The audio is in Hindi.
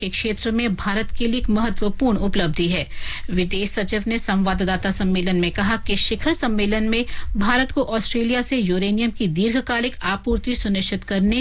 के क्षेत्र में भारत के लिए एक महत्वपूर्ण उपलब्धि है। विदेश सचिव ने संवाददाता सम्मेलन में कहा कि शिखर सम्मेलन में भारत को ऑस्ट्रेलिया से यूरेनियम की दीर्घकालिक आपूर्ति सुनिश्चित करने